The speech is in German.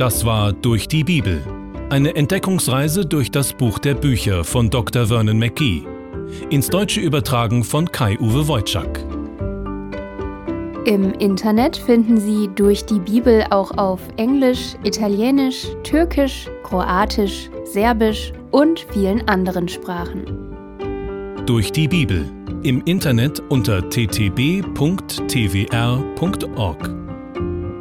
Das war Durch die Bibel. Eine Entdeckungsreise durch das Buch der Bücher von Dr. Vernon Mackey. Ins Deutsche übertragen von Kai-Uwe Wojczak. Im Internet finden Sie Durch die Bibel auch auf Englisch, Italienisch, Türkisch, Kroatisch, Serbisch und vielen anderen Sprachen. Durch die Bibel. Im Internet unter ttb.twr.org.